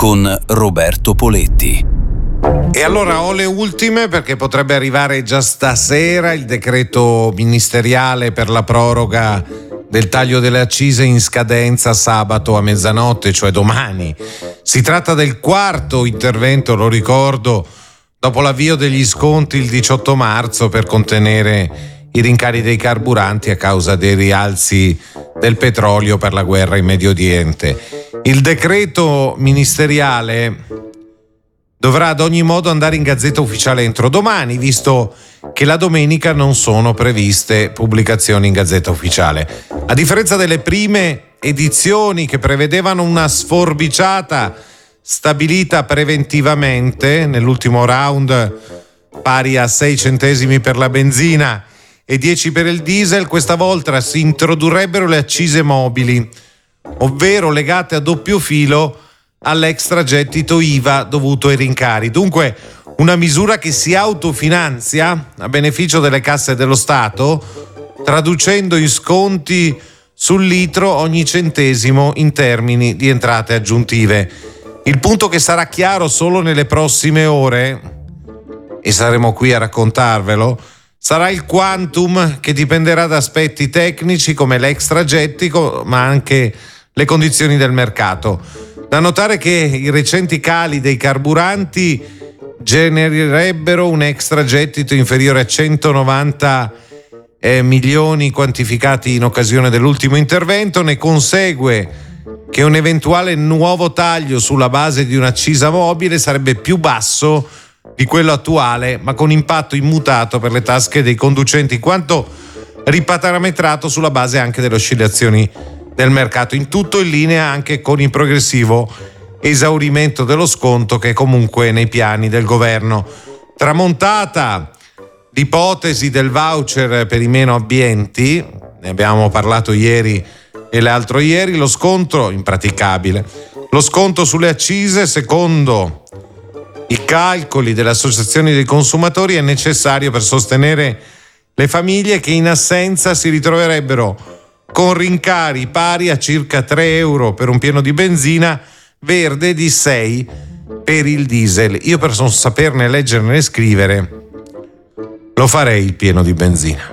con Roberto Poletti. E allora ho le ultime, perché potrebbe arrivare già stasera il decreto ministeriale per la proroga del taglio delle accise in scadenza sabato a mezzanotte, cioè domani. Si tratta del quarto intervento, lo ricordo, dopo l'avvio degli sconti il 18 marzo per contenere i rincari dei carburanti a causa dei rialzi del petrolio per la guerra in Medio Oriente. Il decreto ministeriale dovrà ad ogni modo andare in Gazzetta Ufficiale entro domani, visto che la domenica non sono previste pubblicazioni in Gazzetta Ufficiale. A differenza delle prime edizioni che prevedevano una sforbiciata stabilita preventivamente nell'ultimo round pari a 6 centesimi per la benzina e 10 per il diesel, questa volta si introdurrebbero le accise mobili, ovvero legate a doppio filo all'extragettito IVA dovuto ai rincari. Dunque una misura che si autofinanzia a beneficio delle casse dello Stato, traducendo in sconti sul litro ogni centesimo in termini di entrate aggiuntive. Il punto che sarà chiaro solo nelle prossime ore, e saremo qui a raccontarvelo, sarà il quantum, che dipenderà da aspetti tecnici come l'extragettito, ma anche le condizioni del mercato. Da notare che i recenti cali dei carburanti genererebbero un extragettito inferiore a 190 milioni quantificati in occasione dell'ultimo intervento. Ne consegue che un eventuale nuovo taglio sulla base di un'accisa mobile sarebbe più basso di quello attuale, ma con impatto immutato per le tasche dei conducenti, in quanto riparametrato sulla base anche delle oscillazioni del mercato, in tutto in linea anche con il progressivo esaurimento dello sconto che è comunque nei piani del governo. Tramontata l'ipotesi del voucher per i meno abbienti, ne abbiamo parlato ieri e l'altro ieri, lo sconto impraticabile. Lo sconto sulle accise, secondo i calcoli delle associazioni dei consumatori, è necessario per sostenere le famiglie che in assenza si ritroverebbero con rincari pari a circa 3 euro per un pieno di benzina verde, di 6 per il diesel. Io, per non saperne leggere né scrivere, lo farei il pieno di benzina.